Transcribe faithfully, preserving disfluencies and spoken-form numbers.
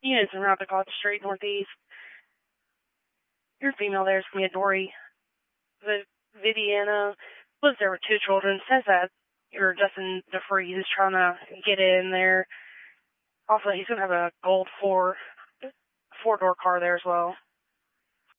units in Route Dakota Street Northeast. Your female there is going to be a Dory. The Vidiana lives there with two children. Says that your Justin DeFreeze is trying to get in there. Also, he's going to have a gold four, four-door car there as well.